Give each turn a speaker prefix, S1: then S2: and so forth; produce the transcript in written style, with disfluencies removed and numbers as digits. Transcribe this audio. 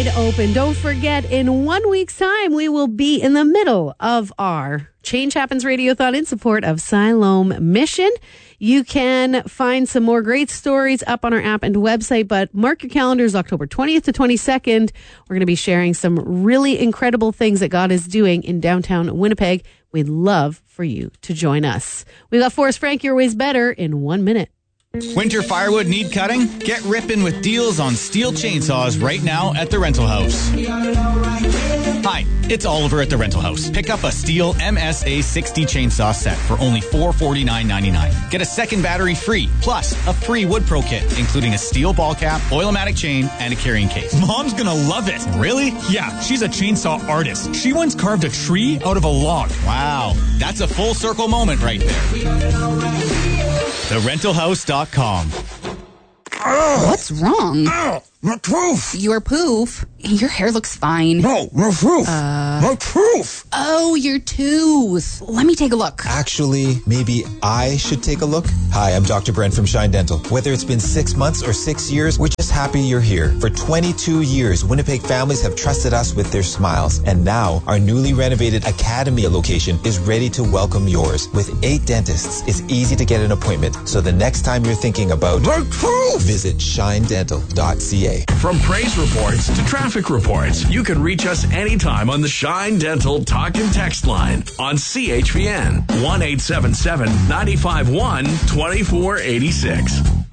S1: open. Don't forget, in 1 week's time, we will be in the middle of our Change Happens Radiothon in support of Siloam Mission. You can find some more great stories up on our app and website, but mark your calendars, October 20th to 22nd. We're going to be sharing some really incredible things that God is doing in downtown Winnipeg. We'd love for you to join us. We got Forrest Frank Your Ways Better in 1 minute.
S2: Winter firewood need cutting? Get ripping with deals on steel chainsaws right now at the Rental House. Hi, it's Oliver at the Rental House. Pick up a Steel MSA 60 chainsaw set for only $449.99. Get a second battery free, plus a free Wood Pro kit, including a steel ball cap, Oil-O-Matic chain, and a carrying case.
S3: Mom's gonna love it.
S2: Really?
S3: Yeah, she's a chainsaw artist. She once carved a tree out of a log.
S2: Wow, that's a full circle moment right there. TheRentalHouse.com.
S4: What's wrong?
S5: My poof.
S4: Your poof? Your hair looks fine.
S5: No, my poof. My poof.
S4: Oh, your tooth. Let me take a look.
S6: Actually, maybe I should take a look. Hi, I'm Dr. Brent from Shine Dental. Whether it's been 6 months or 6 years, we're just happy you're here. For 22 years, Winnipeg families have trusted us with their smiles. And now, our newly renovated Academia location is ready to welcome yours. With 8 dentists, it's easy to get an appointment. So the next time you're thinking about
S5: My poof.
S6: visit shinedental.ca.
S7: From praise reports to traffic reports, you can reach us anytime on the Shine Dental Talk and Text line on CHPN 1-877-951-2486.